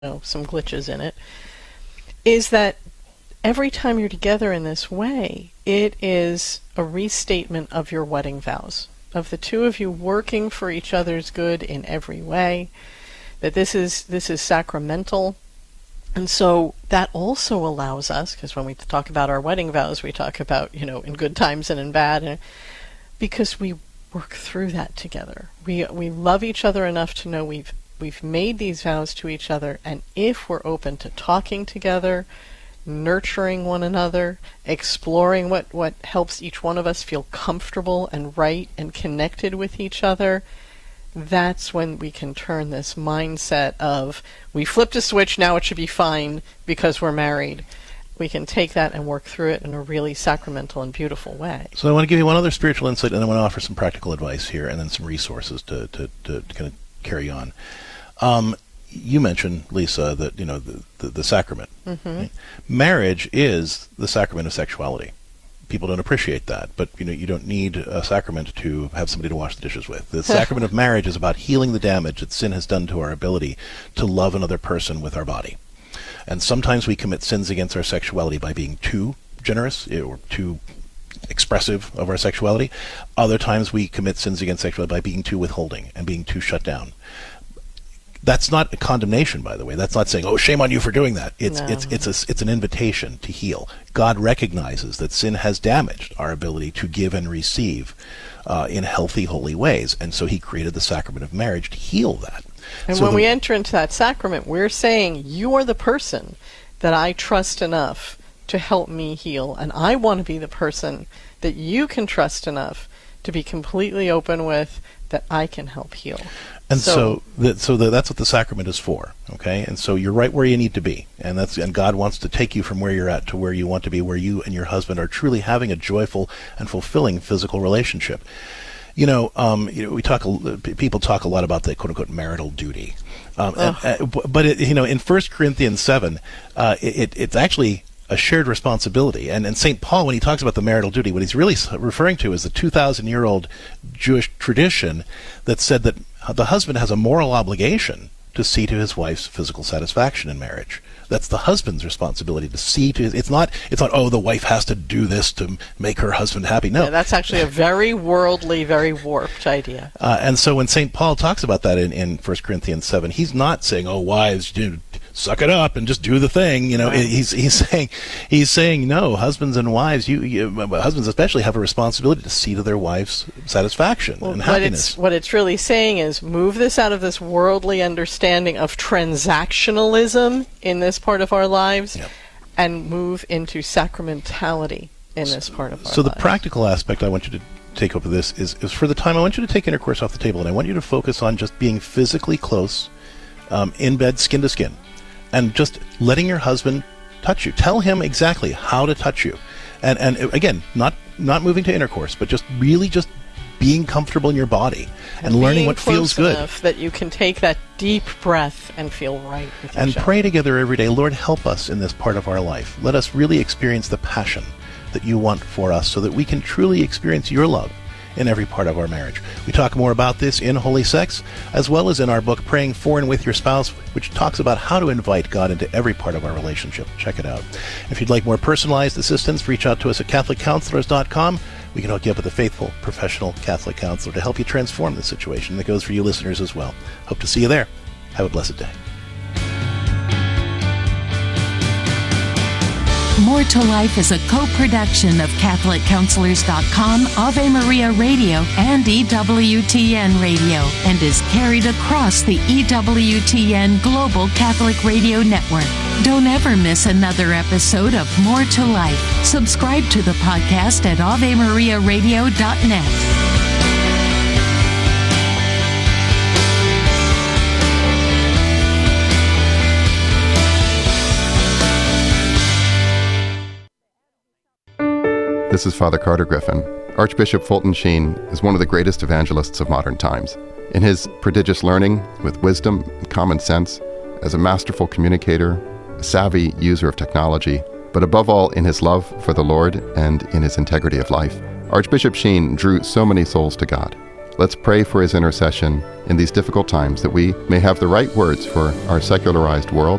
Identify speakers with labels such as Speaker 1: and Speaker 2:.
Speaker 1: some glitches in it, is that every time you're together in this way, it is a restatement of your wedding vows, of the two of you working for each other's good in every way, that this is sacramental. And so that also allows us, because when we talk about our wedding vows, we talk about, in good times and in bad, because we work through that together. We love each other enough to know we've made these vows to each other, and if we're open to talking together, nurturing one another, exploring what helps each one of us feel comfortable and right and connected with each other, that's when we can turn this mindset of, we flipped a switch, now it should be fine because we're married. We can take that and work through it in a really sacramental and beautiful way.
Speaker 2: So I want to give you one other spiritual insight, and I want to offer some practical advice here, and then some resources to kind of carry on. You mentioned, Lisa, that the sacrament.
Speaker 1: Mm-hmm.
Speaker 2: Right? Marriage is the sacrament of sexuality. People don't appreciate that, but you don't need a sacrament to have somebody to wash the dishes with. The sacrament of marriage is about healing the damage that sin has done to our ability to love another person with our body. And sometimes we commit sins against our sexuality by being too generous or too expressive of our sexuality. Other times we commit sins against sexuality by being too withholding and being too shut down. That's not a condemnation, by the way. That's not saying, "Oh, shame on you for doing that." It's an invitation to heal. God recognizes that sin has damaged our ability to give and receive in healthy, holy ways, and so He created the sacrament of marriage to heal that.
Speaker 1: And so when we enter into that sacrament, we're saying, "You are the person that I trust enough to help me heal, and I want to be the person that you can trust enough to be completely open with, that I can help heal."
Speaker 2: And so that's what the sacrament is for, okay? And so you're right where you need to be, and God wants to take you from where you're at to where you want to be, where you and your husband are truly having a joyful and fulfilling physical relationship. People talk a lot about the quote unquote marital duty, but in 1 Corinthians 7, it's actually a shared responsibility. And St. Paul, when he talks about the marital duty, what he's really referring to is the 2,000-year-old Jewish tradition that said that the husband has a moral obligation to see to his wife's physical satisfaction in marriage. That's the husband's responsibility to see to. It's not. Oh, the wife has to do this to make her husband happy. No,
Speaker 1: that's actually a very worldly, very warped idea.
Speaker 2: And so when St. Paul talks about that in 1 Corinthians 7, he's not saying, "Oh, wives, suck it up and just do the thing."
Speaker 1: Right.
Speaker 2: He's saying no. Husbands and wives, husbands especially, have a responsibility to see to their wife's satisfaction and happiness.
Speaker 1: What it's really saying is, move this out of this worldly understanding of transactionalism in this part of our lives, and move into sacramentality in this part of our lives.
Speaker 2: So the practical aspect I want you to take over this is for the time I want you to take intercourse off the table, and I want you to focus on just being physically close, in bed, skin to skin, and just letting your husband touch you. Tell him exactly how to touch you, and again, not moving to intercourse, but just really just being comfortable in your body and learning what feels good.
Speaker 1: Enough that you can take that deep breath and feel right with each other.
Speaker 2: And pray together every day. Lord, help us in this part of our life. Let us really experience the passion that you want for us, so that we can truly experience your love in every part of our marriage. We talk more about this in Holy Sex, as well as in our book, Praying For and With Your Spouse, which talks about how to invite God into every part of our relationship. Check it out. If you'd like more personalized assistance, reach out to us at CatholicCounselors.com. We can hook you up with a faithful, professional Catholic counselor to help you transform the situation. That goes for you listeners as well. Hope to see you there. Have a blessed day.
Speaker 3: More to Life is a co-production of CatholicCounselors.com, Ave Maria Radio, and EWTN Radio, and is carried across the EWTN Global Catholic Radio Network. Don't ever miss another episode of More to Life. Subscribe to the podcast at AveMariaRadio.net.
Speaker 4: This is Father Carter Griffin. Archbishop Fulton Sheen is one of the greatest evangelists of modern times. In his prodigious learning, with wisdom and common sense, as a masterful communicator, a savvy user of technology, but above all in his love for the Lord and in his integrity of life, Archbishop Sheen drew so many souls to God. Let's pray for his intercession in these difficult times, that we may have the right words for our secularized world